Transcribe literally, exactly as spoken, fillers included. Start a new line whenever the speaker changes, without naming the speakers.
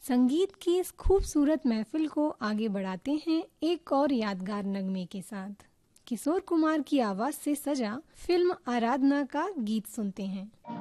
संगीत की इस खूबसूरत महफिल को आगे बढ़ाते हैं एक और यादगार नगमे के साथ। किशोर कुमार की आवाज से सजा फिल्म आराधना का गीत सुनते हैं।